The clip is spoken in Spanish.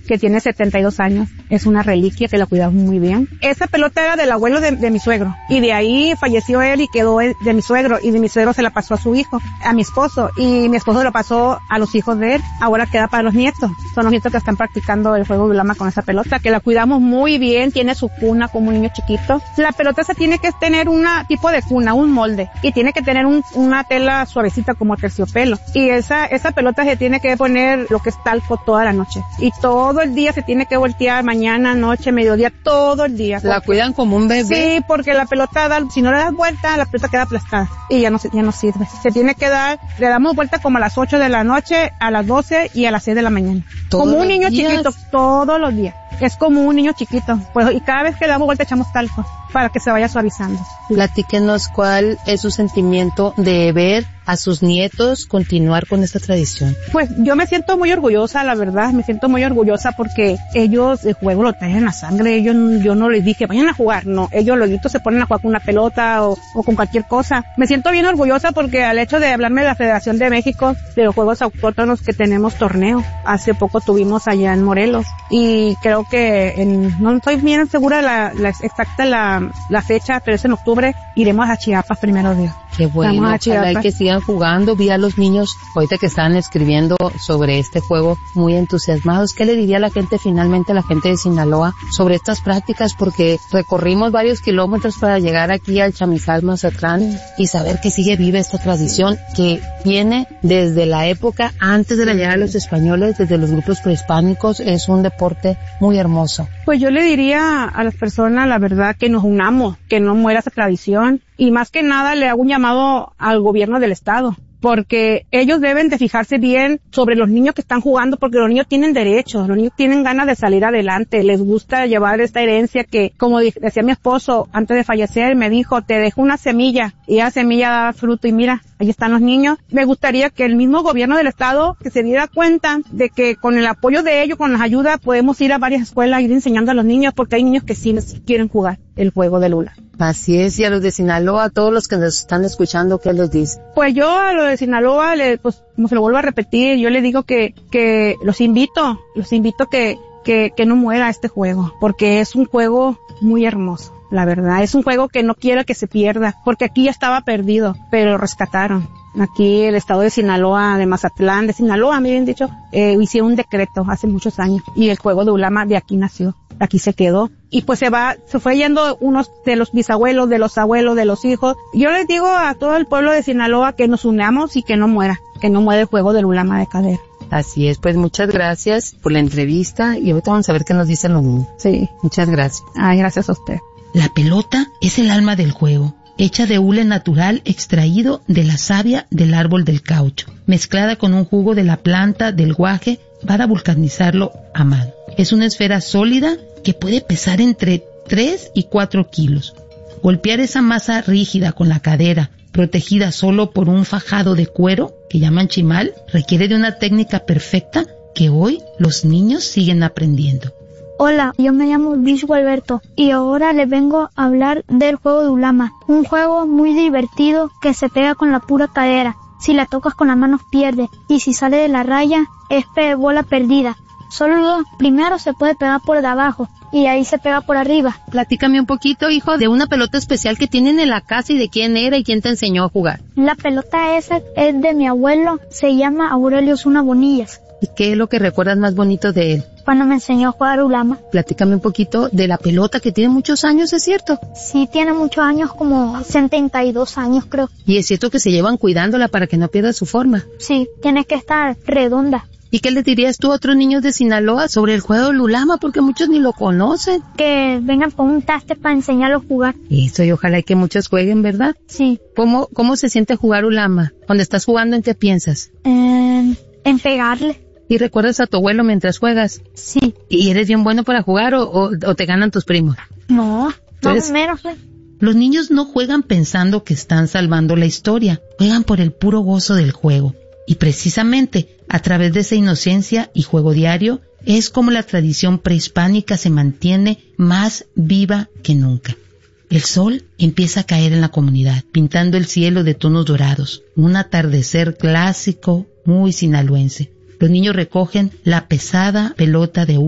que tiene 72 años. Es una reliquia que la cuidamos muy bien. Esa pelota era del abuelo de mi suegro. Y de ahí falleció él y quedó de mi suegro. Y de mi suegro se la pasó a su hijo, a mi esposo. Y mi esposo lo pasó a los hijos de él. Ahora queda para los nietos. Son los nietos que están practicando el juego de ulama con esa pelota, que la cuidamos muy bien. Tiene su cuna como un niño chiquito. La pelota esa tiene que tener un tipo de cuna, un molde. Y tiene que tener una tela suavecita como terciopelo. Y esa pelota se tiene que poner lo que es talco toda la noche. Y todo el día se tiene que voltear, mañana, noche, mediodía, todo el día. ¿La cuidan como un bebé? Sí, porque la pelota si no le das vuelta, la pelota queda aplastada. Y ya no sirve. Se tiene que le damos vuelta como a las 8 de la noche, a las 12 y a las 6 de la mañana. Como un niño chiquito, todos los días. Es como un niño chiquito. Pues, y cada vez que le damos vuelta echamos talco para que se vaya suavizando. Platíquenos cuál es su sentimiento de ver a sus nietos continuar con esta tradición. Pues yo me siento muy orgullosa, la verdad, me siento muy orgullosa porque ellos el juego lo traen en la sangre. Yo no les dije vayan a jugar, no, ellos los se ponen a jugar con una pelota o con cualquier cosa. Me siento bien orgullosa porque al hecho de hablarme de la Federación de México de los Juegos Autóctonos que tenemos torneo, hace poco tuvimos allá en Morelos y creo que no estoy bien segura la exacta la fecha, pero es en octubre, iremos a Chiapas primero Dios. Qué bueno, ojalá que sigan jugando. Vi a los niños ahorita que están escribiendo sobre este juego muy entusiasmados. ¿Qué le diría a la gente finalmente, a la gente de Sinaloa, sobre estas prácticas? Porque recorrimos varios kilómetros para llegar aquí al Chamizal, Mazatlán, y saber que sigue viva esta tradición que viene desde la época antes de la llegada de los españoles, desde los grupos prehispánicos. Es un deporte muy hermoso. Pues yo le diría a las personas, la verdad, que nos unamos, que no muera esa tradición. Y más que nada le hago un llamado al gobierno del estado, porque ellos deben de fijarse bien sobre los niños que están jugando, porque los niños tienen derechos, los niños tienen ganas de salir adelante, les gusta llevar esta herencia que, como decía mi esposo antes de fallecer, me dijo, te dejo una semilla, y esa semilla da fruto, y mira, ahí están los niños. Me gustaría que el mismo gobierno del estado que se diera cuenta de que con el apoyo de ellos, con las ayudas, podemos ir a varias escuelas, ir enseñando a los niños, porque hay niños que sí quieren jugar el juego de Lula. Así es, y a los de Sinaloa, a todos los que nos están escuchando, ¿qué les dice? Pues yo a los de Sinaloa, pues, como se lo vuelvo a repetir, yo les digo que los invito que no muera este juego, porque es un juego muy hermoso. La verdad, es un juego que no quiero que se pierda, porque aquí ya estaba perdido, pero lo rescataron. Aquí el estado de Sinaloa, de Mazatlán, de Sinaloa, me bien dicho, hicieron un decreto hace muchos años, y el juego de ulama de aquí nació, aquí se quedó. Y pues se fue yendo unos de los bisabuelos, de los abuelos, de los hijos. Yo les digo a todo el pueblo de Sinaloa que nos unamos y que no muera el juego del ulama de cadera. Así es, pues muchas gracias por la entrevista, y ahorita vamos a ver qué nos dicen los niños. Sí. Muchas gracias. Ay, gracias a usted. La pelota es el alma del juego, hecha de hule natural extraído de la savia del árbol del caucho, mezclada con un jugo de la planta del guaje para vulcanizarlo a mano. Es una esfera sólida que puede pesar entre 3 y 4 kilos. Golpear esa masa rígida con la cadera, protegida solo por un fajado de cuero, que llaman chimal, requiere de una técnica perfecta que hoy los niños siguen aprendiendo. Hola, yo me llamo Luis Gualberto y ahora les vengo a hablar del juego de ulama, un juego muy divertido que se pega con la pura cadera. Si la tocas con las manos pierde, y si sale de la raya es bola perdida. Solo primero se puede pegar por de abajo y ahí se pega por arriba. Platícame un poquito, hijo, de una pelota especial que tienen en la casa y de quién era y quién te enseñó a jugar. La pelota esa es de mi abuelo, se llama Aurelio Osuna Bonillas. ¿Y qué es lo que recuerdas más bonito de él? Cuando me enseñó a jugar ulama. Platícame un poquito de la pelota que tiene muchos años, ¿es cierto? Sí, tiene muchos años, como 72 años creo. ¿Y es cierto que se llevan cuidándola para que no pierda su forma? Sí, tiene que estar redonda. ¿Y qué le dirías tú a otros niños de Sinaloa sobre el juego del ulama? Porque muchos ni lo conocen. Que vengan con un taste para enseñarlos a jugar. Eso, y ojalá que muchos jueguen, ¿verdad? Sí. ¿Cómo se siente jugar ulama? Cuando estás jugando, ¿en qué piensas? En pegarle. ¿Y recuerdas a tu abuelo mientras juegas? Sí. ¿Y eres bien bueno para jugar o te ganan tus primos? No, más o menos. Los niños no juegan pensando que están salvando la historia, juegan por el puro gozo del juego. Y precisamente, a través de esa inocencia y juego diario, es como la tradición prehispánica se mantiene más viva que nunca. El sol empieza a caer en la comunidad, pintando el cielo de tonos dorados. Un atardecer clásico, muy sinaloense. Los niños recogen la pesada pelota de